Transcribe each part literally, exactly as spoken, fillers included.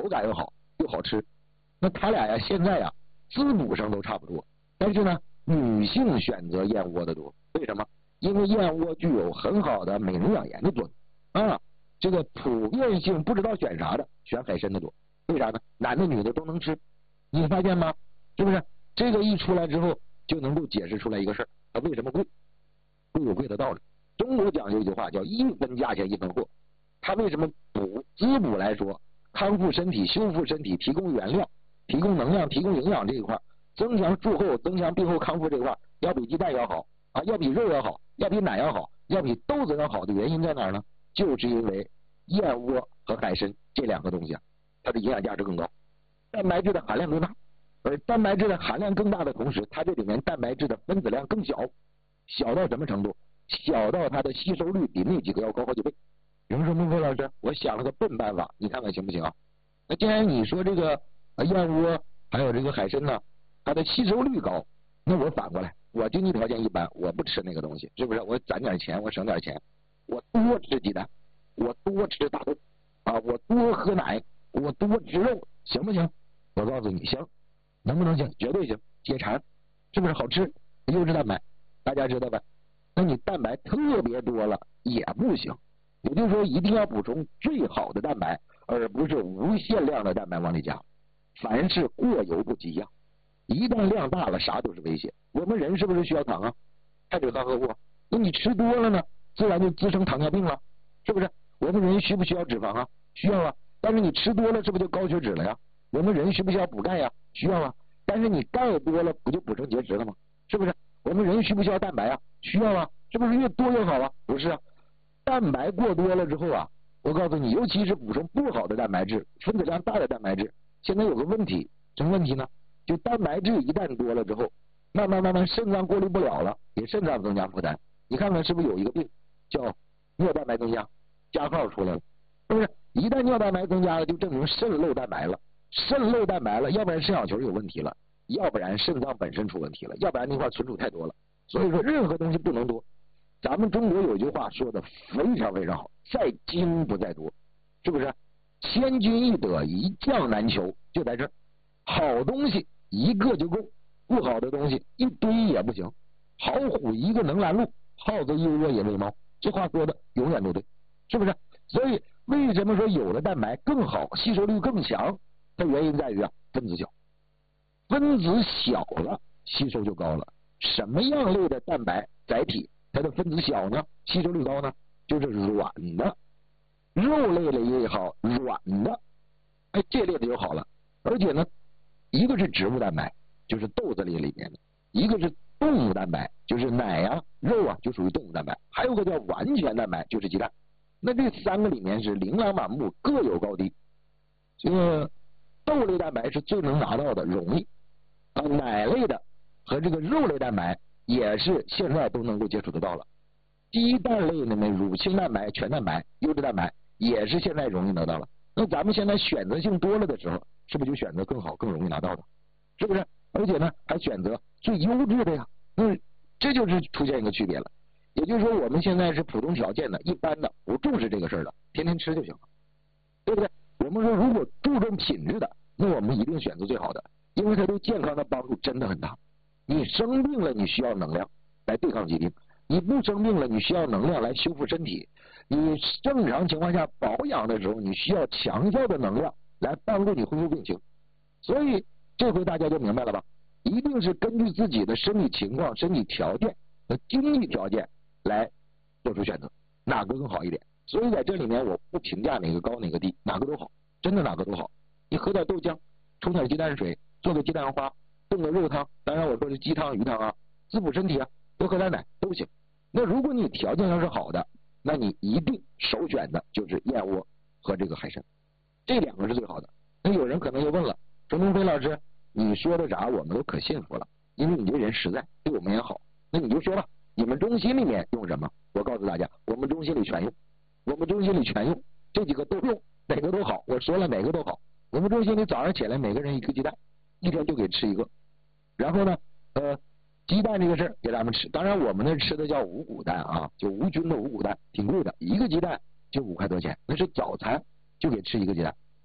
口感又好又好吃。那他俩呀，现在呀滋补上都差不多，但是呢，女性选择燕窝的多，为什么？因为燕窝具有很好的美容养颜的作用啊。这个普遍性不知道选啥的，选海参的多，为啥呢？男的女的都能吃，你发现吗？是不是？这个一出来之后，就能够解释出来一个事儿，它为什么贵？贵有贵的道理。中国讲究一句话叫一分价钱一分货，它为什么补滋补来说，康复身体、修复身体、提供原料、提供能量、提供营养这一块，增强术后、增强病后康复这一块，要比鸡蛋要好啊，要比肉要好，要比奶要好，要比豆子要好的原因在哪儿呢？就是因为燕窝和海参这两个东西啊，它的营养价值更高，蛋白质的含量更大，而蛋白质的含量更大的同时，它这里面蛋白质的分子量更小，小到什么程度？小到它的吸收率比那几个要高好几倍。有人说孟非老师，我想了个笨办法，你看看行不行啊？那既然你说这个燕窝还有这个海参呢，它的吸收率高，那我反过来，我经济条件一般，我不吃那个东西，是不是？我攒点钱，我省点钱，我多吃鸡蛋，我多吃大豆啊，我多喝奶，我多吃肉，行不行？我告诉你，行。能不能行？绝对行，解馋，是不是好吃？优质蛋白，大家知道吧？那你蛋白特别多了也不行，也就是说一定要补充最好的蛋白，而不是无限量的蛋白往里加。凡是过犹不及呀，一旦量大了，啥都是危险。我们人是不是需要糖啊？碳水化合物，那你吃多了呢，自然就滋生糖尿病了，是不是？我们人需不需要脂肪啊？需要啊。但是你吃多了，是不是就高血脂了呀？我们人需不需要补钙呀？需要啊。但是你钙多了，不就补成结石了吗？是不是？我们人需不需要蛋白啊？需要啊。是不是越多越好啊？不是啊。蛋白过多了之后啊，我告诉你，尤其是补充不好的蛋白质，分子量大的蛋白质，现在有个问题，什么问题呢？就蛋白质一旦多了之后，慢慢慢慢肾脏过滤不了了，给肾脏增加负担。你看看是不是有一个病叫尿蛋白增加，加号出来了，是不是？一旦尿蛋白增加了，就证明肾漏蛋白了。肾漏蛋白了，要不然肾小球有问题了，要不然肾脏本身出问题了，要不然那块存储太多了。所以说任何东西不能多。咱们中国有一句话说的非常非常好，在精不在多，是不是？千军易得，一将难求，就在这儿。好东西一个就够，不好的东西一堆也不行。好虎一个能拦路，耗子一窝也为猫。这话说的永远都对，是不是？所以为什么说有的蛋白更好，吸收率更强？它原因在于啊，分子小，分子小了，吸收就高了。什么样类的蛋白载体它的分子小呢，吸收率高呢？就是软的，肉类的也好，软的，哎，这类的就好了。而且呢，一个是植物蛋白，就是豆子类里面的；一个是动物蛋白，就是奶啊、肉啊，就属于动物蛋白；还有个叫完全蛋白，就是鸡蛋。那这三个里面是琳琅满目，各有高低。这个豆类蛋白是最能拿到的，容易啊，奶类的和这个肉类蛋白也是现在都能够接触得到了。鸡蛋类的呢，乳清蛋白、全蛋白、优质蛋白也是现在容易得到了。那咱们现在选择性多了的时候，是不是就选择更好、更容易拿到的？是不是？而且呢，还选择最优质的呀。嗯，这就是出现一个区别了。也就是说，我们现在是普通条件的、一般的，不重视这个事儿的，天天吃就行了，对不对？我们说，如果注重品质的，那我们一定选择最好的，因为它对健康的帮助真的很大。你生病了，你需要能量来对抗疾病；你不生病了，你需要能量来修复身体；你正常情况下保养的时候，你需要强效的能量来帮助你恢复病情。所以这回大家就明白了吧？一定是根据自己的身体情况、身体条件和经济条件来做出选择，哪个更好一点。所以在这里面我不评价哪个高哪个低，哪个都好，真的哪个都好。你喝点豆浆，冲点鸡蛋水，做个鸡蛋花，炖个肉汤，当然我说是鸡汤鱼汤啊，滋补身体啊，多喝点奶都行。那如果你条件要是好的，那你一定首选的就是燕窝和这个海参，这两个是最好的。那有人可能又问了，陈东飞老师，你说的啥我们都可信服了，因为你这人实在，对我们也好。那你就说吧，你们中心里面用什么？我告诉大家，我们中心里全用，我们中心里全用，这几个都用，哪个都好。我说了哪个都好。我们中心里早上起来每个人一个鸡蛋，一天就给吃一个。然后呢，呃，鸡蛋这个事儿给咱们吃，当然我们那吃的叫五谷蛋啊，就无菌的五谷蛋，挺贵的，一个鸡蛋就五块多钱，那是早餐就给吃一个鸡蛋。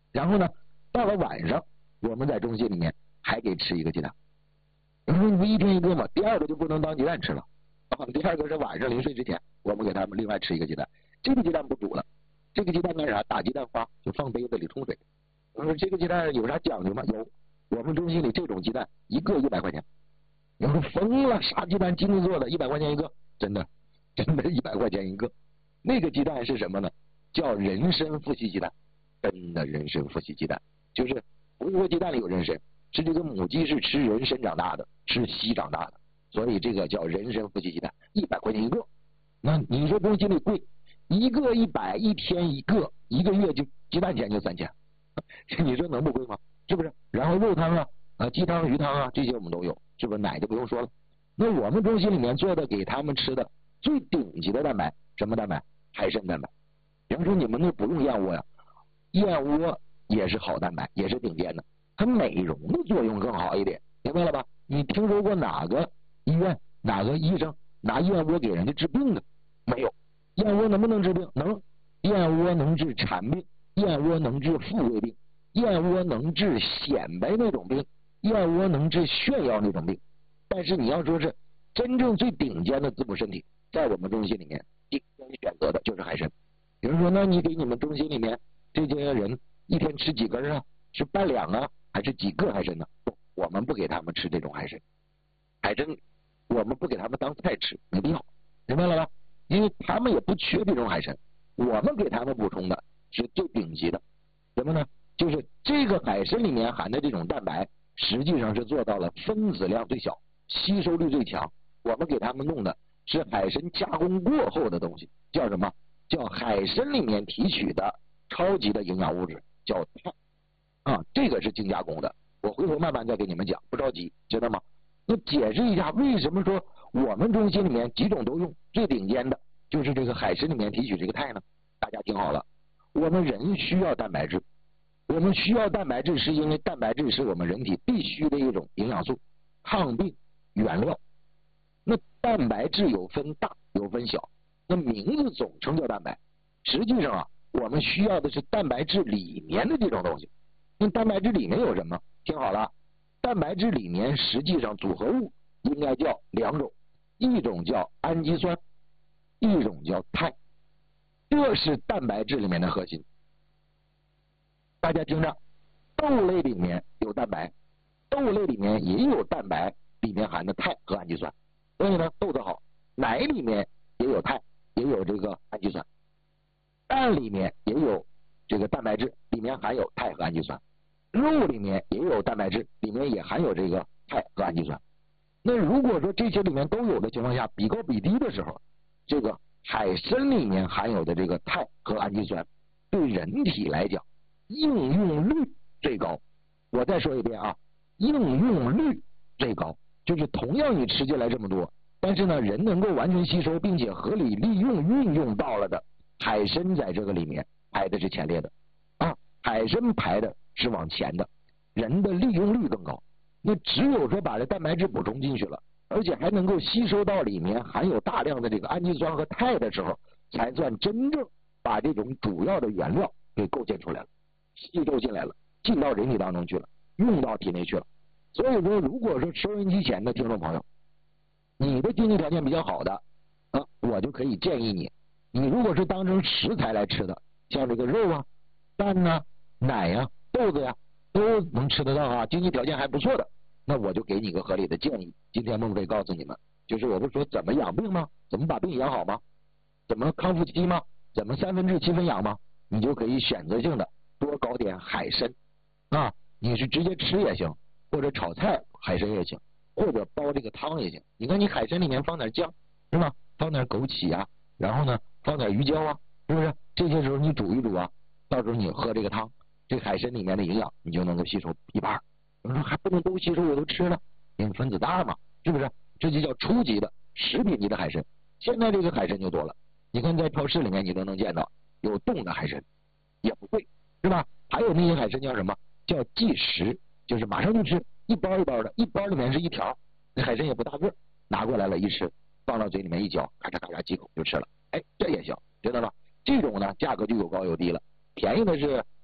然后呢，到了晚上，我们在中心里面还给吃一个鸡蛋。然后你们一天一个嘛，第二个就不能当鸡蛋吃了啊。第二个是晚上临睡之前，我们给他们另外吃一个鸡蛋。这个鸡蛋不煮了，这个鸡蛋干啥？打鸡蛋花，就放杯子里冲水。我说这个鸡蛋有啥讲究吗？有，我们中心里这种鸡蛋一个一百块钱。然后疯了，啥鸡蛋金子做的，一百块钱一个，真的，真的一百块钱一个。那个鸡蛋是什么呢？叫人参富硒鸡蛋，真的人参富硒鸡蛋，就是不是说鸡蛋里有人参，是这个母鸡是吃人参长大的，吃硒长大的，所以这个叫人参富硒鸡蛋，一百块钱一个。那你说中心里贵，一个一百，一天一个，一个月就鸡蛋钱就三千，你说能不贵吗？是不是？然后肉汤啊啊鸡汤鱼汤啊这些我们都有，是不是？奶就不用说了。那我们中心里面做的给他们吃的最顶级的蛋白，什么蛋白？海参蛋白。比方说你们那不用燕窝呀，燕窝也是好蛋白，也是顶尖的，它美容的作用更好一点，明白了吧？你听说过哪个医院哪个医生拿燕窝给人家治病的？没有。燕窝能不能治病？能。燕窝能治馋病，燕窝能治富贵病，燕窝能治显摆那种病，燕窝能治炫耀那种病。但是你要说是真正最顶尖的滋补身体，在我们中心里面顶尖选择的就是海参。比如说，那你给你们中心里面这些人一天吃几根啊？是半两啊，还是几个海参呢？不，我们不给他们吃这种海参。海参我们不给他们当菜吃，没必要，明白了吧？因为他们也不缺这种海参，我们给他们补充的是最顶级的。什么呢？就是这个海参里面含的这种蛋白，实际上是做到了分子量最小，吸收率最强。我们给他们弄的是海参加工过后的东西，叫什么？叫海参里面提取的超级的营养物质，叫肽啊，这个是精加工的。我回头慢慢再给你们讲，不着急，知道吗？那解释一下为什么说我们中心里面几种都用，最顶尖的就是这个海参里面提取这个肽呢？大家听好了，我们人需要蛋白质，我们需要蛋白质是因为蛋白质是我们人体必须的一种营养素、抗病原料。那蛋白质有分大有分小，那名字总称叫蛋白，实际上啊，我们需要的是蛋白质里面的这种东西。那蛋白质里面有什么？听好了，蛋白质里面实际上组合物应该叫两种，一种叫氨基酸，一种叫肽，这是蛋白质里面的核心。大家听着，豆类里面有蛋白，豆类里面也有蛋白里面含的肽和氨基酸，所以呢，豆子好。奶里面也有肽，也有这个氨基酸，蛋里面也有这个蛋白质，里面含有肽和氨基酸，肉里面也有蛋白质，里面也含有这个肽和氨基酸。那如果说这些里面都有的情况下，比高比低的时候，这个海参里面含有的这个肽和氨基酸对人体来讲应用率最高。我再说一遍啊，应用率最高，就是同样你吃进来这么多，但是呢，人能够完全吸收并且合理利用运用到了的，海参在这个里面排的是前列的啊，海参排的是往前的，人的利用率更高。那只有说把这蛋白质补充进去了，而且还能够吸收到里面含有大量的这个氨基酸和肽的时候，才算真正把这种主要的原料给构建出来了，吸收进来了，进到人体当中去了，用到体内去了。所以说，如果说收音机前的听众朋友，你的经济条件比较好的啊，我就可以建议你，你如果是当成食材来吃的，像这个肉啊、蛋呐、奶呀、豆子呀，都能吃得到啊，经济条件还不错的，那我就给你个合理的建议。今天孟非告诉你们，就是我不是说怎么养病吗？怎么把病养好吗？怎么康复期吗？怎么三分治七分养吗？你就可以选择性的多搞点海参啊，你是直接吃也行，或者炒菜海参也行，或者煲这个汤也行。你看你海参里面放点姜是吧？放点枸杞啊，然后呢放点鱼胶啊，是不是？这些时候你煮一煮啊，到时候你喝这个汤，这海参里面的营养你就能够吸收一半。有人说还不能都吸收，我都吃了，因为分子大嘛，是不是？这就叫初级的食品级的海参。现在这个海参就多了，你看在超市里面你都能见到有冻的海参，也不贵，是吧？还有那些海参叫什么？叫即食，就是马上就吃，一包一包的，一包里面是一条，那海参也不大个，拿过来了一吃，放到嘴里面一嚼，咔嚓咔嚓几口就吃了，哎，这也行，知道吗？这种呢价格就有高有低了，便宜的是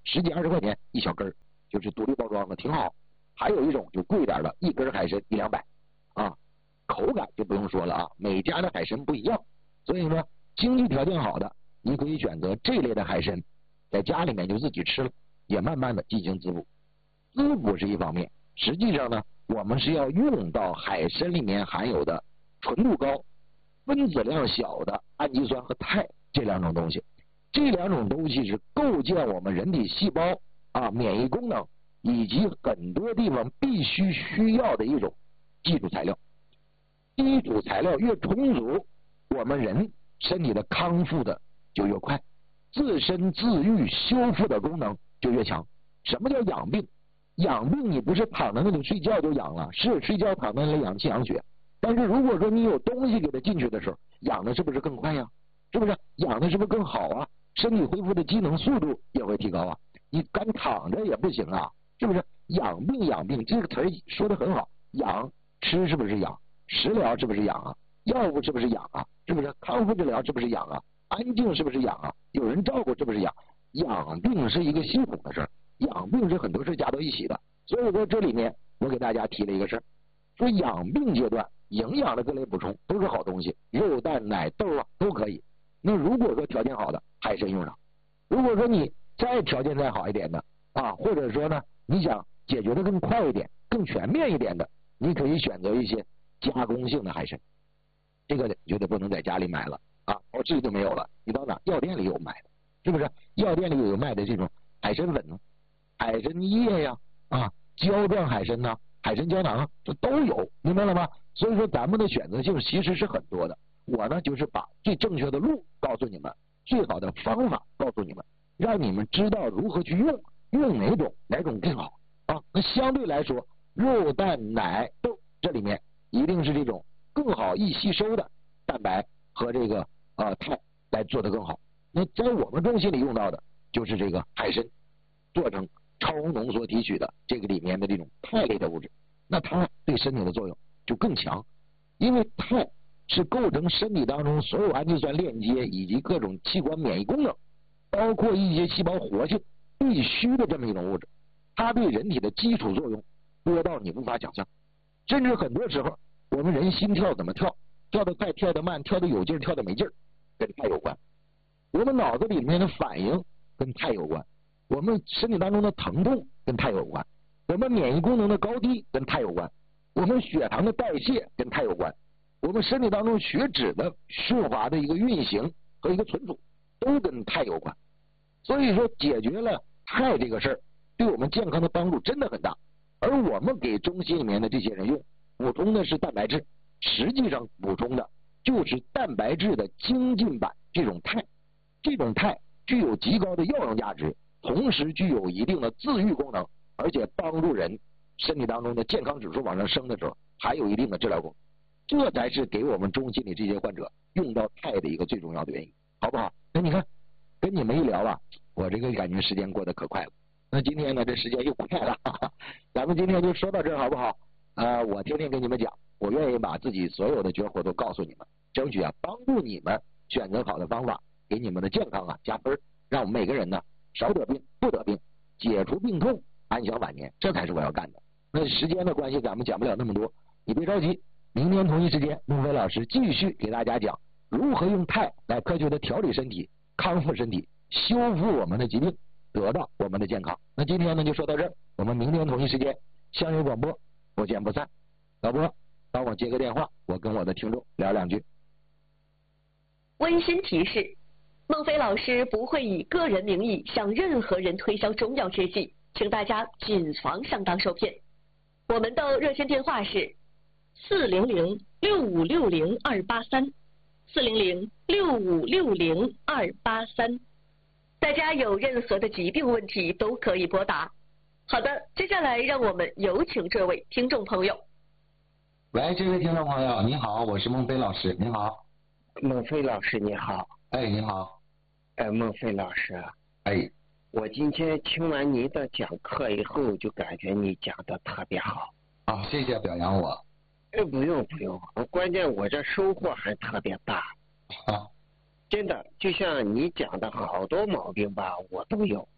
十几二十块钱一小根儿，就是独立包装的，挺好。还有一种就贵点的，一根海参一两百，啊，口感就不用说了啊，每家的海参不一样，所以说经济条件好的，你可以选择这类的海参，在家里面就自己吃了，也慢慢的进行滋补。滋补是一方面，实际上呢，我们是要用到海参里面含有的纯度高、分子量小的氨基酸和肽这两种东西。这两种东西是构建我们人体细胞啊免疫功能以及很多地方必须需要的一种基础材料。基础材料越充足，我们人身体的康复的就越快，自身自愈修复的功能就越强。什么叫养病？养病你不是躺在那里睡觉就养了，是睡觉躺在那里养气养血，但是如果说你有东西给它进去的时候，养的是不是更快呀？是不是养的是不是更好啊？身体恢复的机能速度也会提高啊。你干躺着也不行啊，是不是？养病养病这个词儿说的很好，养吃是不是养？食疗是不是养啊？药物是不是养啊？是不是？康复治疗是不是养啊？安静是不是养啊？有人照顾是不是养？养病是一个系统的事儿，养病是很多事加到一起的。所以说这里面我给大家提了一个事儿，说养病阶段营养的各类补充都是好东西，肉蛋奶豆啊都可以。那如果说条件好的，海参用上；如果说你再条件再好一点的啊，或者说呢你想解决的更快一点、更全面一点的，你可以选择一些加工性的海参。这个绝对不能在家里买了啊，哦这就没有了，你到哪药店里有卖的，是不是？药店里有卖的这种海参粉、海参叶呀、啊胶状海参呐、海参胶囊，这都有，明白了吗？所以说咱们的选择性其实是很多的。我呢就是把最正确的路告诉你们，最好的方法告诉你们，让你们知道如何去用，用哪种哪种更好啊。那相对来说，肉蛋奶豆这里面一定是这种更好易吸收的蛋白和这个呃肽来做得更好。那在我们中心里用到的就是这个海参做成超浓缩提取的这个里面的这种肽类的物质，那它对身体的作用就更强，因为肽是构成身体当中所有氨基酸链接以及各种器官免疫功能，包括一些细胞活性必须的这么一种物质，它对人体的基础作用多到你无法想象。甚至很多时候我们人心跳怎么跳，跳得快跳得慢，跳得有劲跳得没劲，跟肽有关。我们脑子里面的反应跟肽有关，我们身体当中的疼痛跟肽有关，我们免疫功能的高低跟肽有关，我们血糖的代谢跟肽有关，我们身体当中血脂的顺滑的一个运行和一个存储都跟肽有关。所以说解决了肽这个事儿，对我们健康的帮助真的很大。而我们给中心里面的这些人用补充的是蛋白质，实际上补充的就是蛋白质的精进版这种肽。这种肽具有极高的药用价值，同时具有一定的自愈功能，而且帮助人身体当中的健康指数往上升的时候还有一定的治疗功能，这才是给我们中心里这些患者用到肽的一个最重要的原因，好不好？那你看跟你们一聊啊，我这个感觉时间过得可快了。那今天呢这时间又快了，哈哈，咱们今天就说到这儿好不好？呃，我天天跟你们讲，我愿意把自己所有的绝活都告诉你们，争取啊帮助你们选择好的方法，给你们的健康啊加分，让我们每个人呢少得病不得病，解除病痛，安享晚年，这才是我要干的。那时间的关系咱们讲不了那么多，你别着急，明天同一时间孟非老师继续给大家讲如何用肽来科学的调理身体，康复身体，修复我们的疾病，得到我们的健康。那今天呢就说到这儿，我们明天同一时间相约广播，不见不散。老波帮我接个电话，我跟我的听众聊两句。 温馨提示，孟非老师不会以个人名义向任何人推销中药制剂，请大家谨防上当受骗。我们的热线电话是四零零六五六零二八三，四零零六五六零二八三。大家有任何的疾病问题都可以拨打。好的，接下来让我们有请这位听众朋友。 喂，这位听众朋友，你好，我是孟非老师，你好。 孟非老师你好。 哎，你好。 哎，孟非老师。 哎， 我今天听完您的讲课以后，就感觉你讲的特别好。 啊，谢谢表扬我。 哎，不用不用，关键我这收获还特别大。 啊， 真的，就像你讲的好多毛病吧，我都有。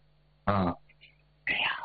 啊， 哎呀，